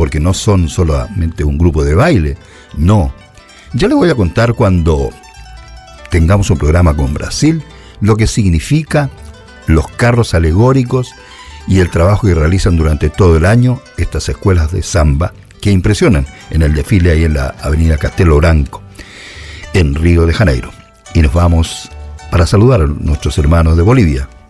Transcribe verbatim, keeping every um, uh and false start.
porque no son solamente un grupo de baile, no. Ya les voy a contar cuando tengamos un programa con Brasil, lo que significa los carros alegóricos y el trabajo que realizan durante todo el año estas escuelas de samba que impresionan en el desfile ahí en la avenida Castelo Branco, en Río de Janeiro. Y nos vamos para saludar a nuestros hermanos de Bolivia.